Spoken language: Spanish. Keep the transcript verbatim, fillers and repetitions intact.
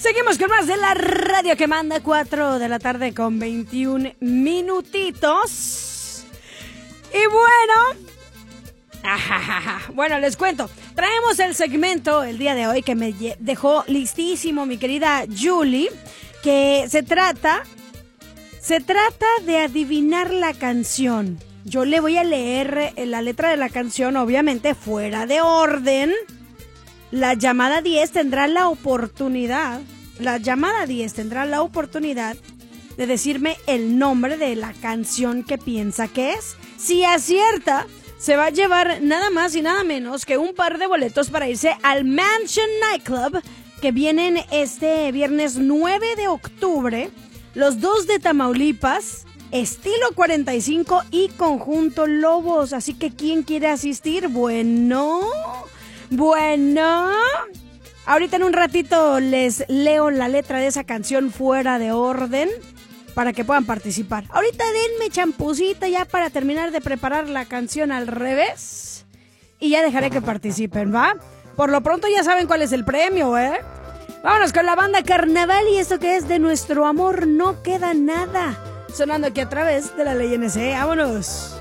Seguimos con más de la radio que manda, cuatro de la tarde con veintiún minutitos. Y bueno, ajajaja, bueno, les cuento. Traemos el segmento el día de hoy que me dejó listísimo mi querida Julie, que se trata, se trata de adivinar la canción. Yo le voy a leer la letra de la canción, obviamente fuera de orden. La llamada diez tendrá la oportunidad, la llamada diez tendrá la oportunidad de decirme el nombre de la canción que piensa que es. Si acierta, se va a llevar nada más y nada menos que un par de boletos para irse al Mansion Nightclub, que vienen este viernes nueve de octubre, los dos de Tamaulipas, Estilo cuarenta y cinco y Conjunto Lobos. Así que, ¿quién quiere asistir? Bueno, bueno, ahorita en un ratito les leo la letra de esa canción fuera de orden para que puedan participar. Ahorita denme champucita ya para terminar de preparar la canción al revés y ya dejaré que participen, ¿va? Por lo pronto ya saben cuál es el premio, ¿eh? Vámonos con la banda Carnaval y esto que es De Nuestro Amor No Queda Nada, sonando aquí a través de la Ley N C. ¡Vámonos!